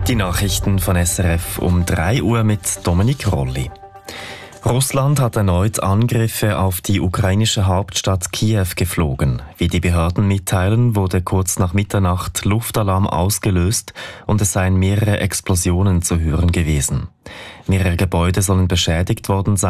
Die Nachrichten von SRF um 3 Uhr mit Dominik Rolli. Russland hat erneut Angriffe auf die ukrainische Hauptstadt Kiew geflogen. Wie die Behörden mitteilen, wurde kurz nach Mitternacht Luftalarm ausgelöst und es seien mehrere Explosionen zu hören gewesen. Mehrere Gebäude sollen beschädigt worden sein.